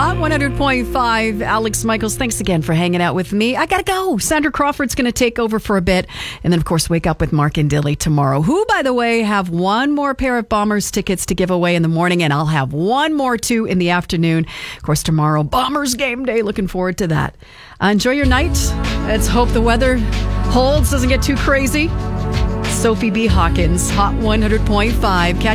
Hot 100.5. Alex Michaels, thanks again for hanging out with me. I gotta go. Sandra Crawford's gonna take over for a bit. And then, of course, wake up with Mark and Dilly tomorrow, who, by the way, have one more pair of Bombers tickets to give away in the morning, and I'll have one more, too, in the afternoon. Of course, tomorrow, Bombers game day. Looking forward to that. Enjoy your night. Let's hope the weather holds, doesn't get too crazy. Sophie B. Hawkins, Hot 100.5. Catch